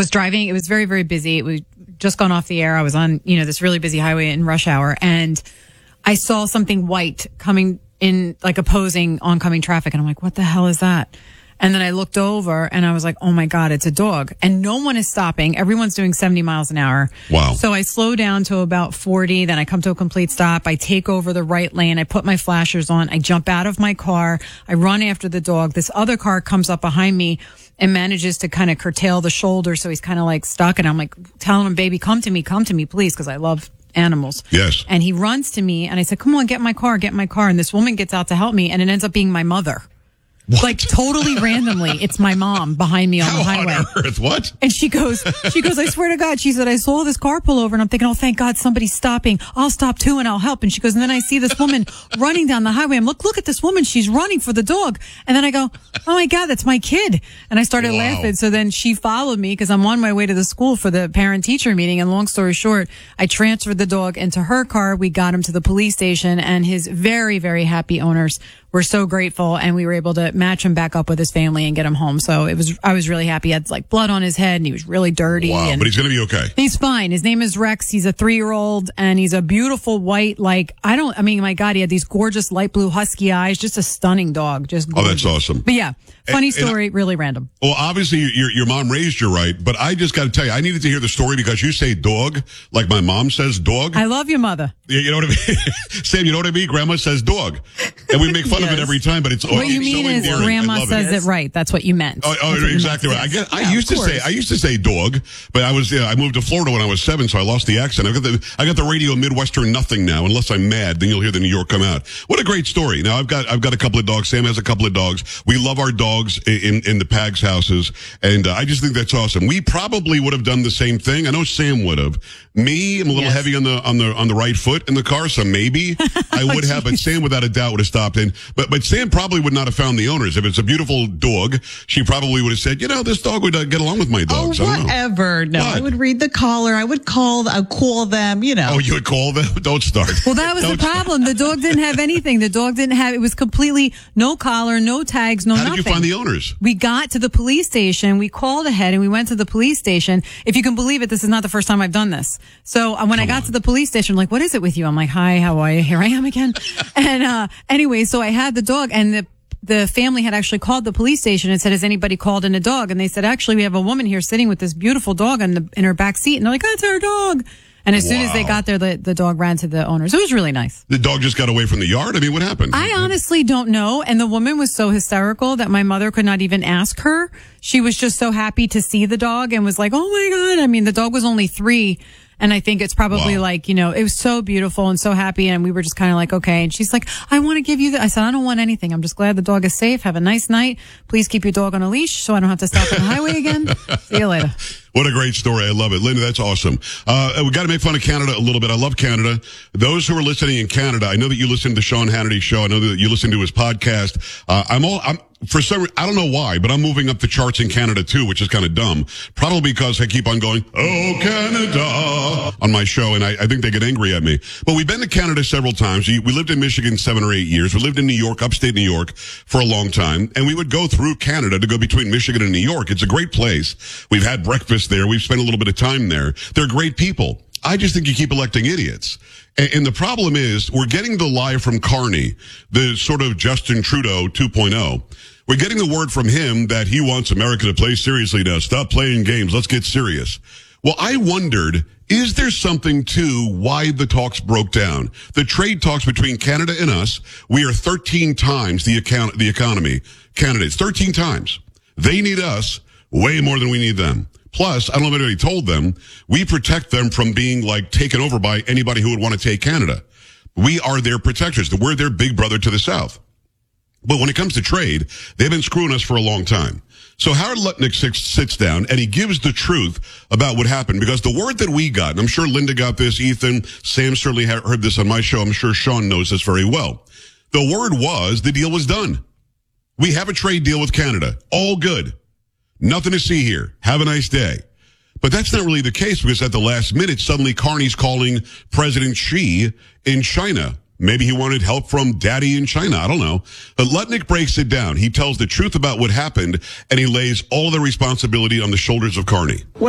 was driving. It was very, very busy. It was just gone off the air. I was on, this really busy highway in rush hour, and I saw something white coming in, like opposing oncoming traffic. And I'm like, what the hell is that? And then I looked over and I was like, oh my God, it's a dog. And no one is stopping. Everyone's doing 70 miles an hour. Wow. So I slow down to about 40. Then I come to a complete stop. I take over the right lane. I put my flashers on. I jump out of my car. I run after the dog. This other car comes up behind me and manages to kind of curtail the shoulder. So he's kind of like stuck. And I'm like telling him, baby, come to me, please. Cause I love animals. Yes. And he runs to me and I said, come on, get my car. And this woman gets out to help me. And it ends up being my mother. What? Like totally randomly, it's my mom behind me on the highway. How on earth? What? And she goes, I swear to God, she said, I saw this car pull over and I'm thinking, oh, thank God somebody's stopping. I'll stop too and I'll help. And she goes, and then I see this woman running down the highway. I'm look at this woman. She's running for the dog. And then I go, oh my God, that's my kid. And I started laughing. So then she followed me because I'm on my way to the school for the parent teacher meeting. And long story short, I transferred the dog into her car. We got him to the police station and his very, very happy owners were so grateful, and we were able to match him back up with his family and get him home. So I was really happy. He had like blood on his head and he was really dirty. Wow, but he's going to be okay. He's fine. His name is Rex. He's a 3-year-old and he's a beautiful white, my God, he had these gorgeous light blue husky eyes. Just a stunning dog. Just gorgeous. Oh, that's awesome. But yeah, funny story, really random. Well, obviously your mom raised you right, but I just got to tell you, I needed to hear the story because you say dog like my mom says dog. I love your mother. You know what I mean? Sam, you know what I mean? Grandma says dog. And we make fun of it every time, but it's what you mean so is endearing. Grandma says it right. That's what you meant. Oh, exactly right. I used to say dog, but I moved to Florida when I was 7, so I lost the accent. I got the radio Midwestern nothing now. Unless I'm mad, then you'll hear the New York come out. What a great story. Now I've got a couple of dogs. Sam has a couple of dogs. We love our dogs in the Pags houses, and I just think that's awesome. We probably would have done the same thing. I know Sam would have. Me, I'm a little heavy on the right foot in the car, so maybe I would have, but Sam without a doubt would have stopped in. But Sam probably would not have found the owners. If it's a beautiful dog, she probably would have said, this dog would get along with my dogs. Oh, whatever. No, what? I would read the caller. I would call them, Oh, you would call them? Don't start. Well, that was the problem. The dog didn't have anything. The dog didn't have, it was completely no collar, no tags, nothing. How did you find the owners? We got to the police station. We called ahead and we went to the police station. If you can believe it, this is not the first time I've done this. So when I got to the police station, I'm like, what is it with you? I'm like, hi, how are you? Here I am again. And anyway, so I had the dog and the family had actually called the police station and said, has anybody called in a dog? And they said, actually, we have a woman here sitting with this beautiful dog in her back seat. And they're like, that's our dog. And as soon as they got there, the dog ran to the owners. It was really nice. The dog just got away from the yard? I mean, what happened? I honestly don't know. And the woman was so hysterical that my mother could not even ask her. She was just so happy to see the dog and was like, oh my God. I mean, the dog was only 3. And I think it's probably it was so beautiful and so happy. And we were just kind of like, okay. And she's like, I want to give you I said, I don't want anything. I'm just glad the dog is safe. Have a nice night. Please keep your dog on a leash so I don't have to stop on the highway again. See you later. What a great story. I love it. Linda, that's awesome. We got to make fun of Canada a little bit. I love Canada. Those who are listening in Canada, I know that you listen to the Sean Hannity show. I know that you listen to his podcast. For some reason, I don't know why, but I'm moving up the charts in Canada too, which is kind of dumb. Probably because I keep on going, oh, Canada, on my show, and I think they get angry at me. But we've been to Canada several times. We lived in Michigan 7 or 8 years. We lived in New York, upstate New York, for a long time. And we would go through Canada to go between Michigan and New York. It's a great place. We've had breakfast there. We've spent a little bit of time there. They're great people. I just think you keep electing idiots. And the problem is, we're getting the lie from Carney, the sort of Justin Trudeau 2.0. We're getting the word from him that he wants America to play seriously now. Stop playing games. Let's get serious. Well, I wondered, is there something to why the talks broke down? The trade talks between Canada and us, we are 13 times the economy candidates, 13 times. They need us way more than we need them. Plus, I don't know if anybody told them, we protect them from being taken over by anybody who would want to take Canada. We are their protectors. We're their big brother to the south. But when it comes to trade, they've been screwing us for a long time. So Howard Lutnick sits down and he gives the truth about what happened, because the word that we got, and I'm sure Linda got this, Ethan, Sam certainly heard this on my show. I'm sure Sean knows this very well. The word was the deal was done. We have a trade deal with Canada. All good. Nothing to see here. Have a nice day. But that's not really the case, because at the last minute, suddenly Carney's calling President Xi in China. Maybe he wanted help from daddy in China. I don't know. But Lutnick breaks it down. He tells the truth about what happened, and he lays all the responsibility on the shoulders of Carney.